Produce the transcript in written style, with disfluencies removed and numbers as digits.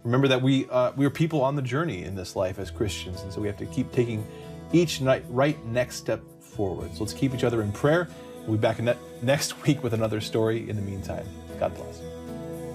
Remember that we are people on the journey in this life as Christians, and so we have to keep taking each right next step forward. So let's keep each other in prayer. We'll be back next week with another story. In the meantime, God bless.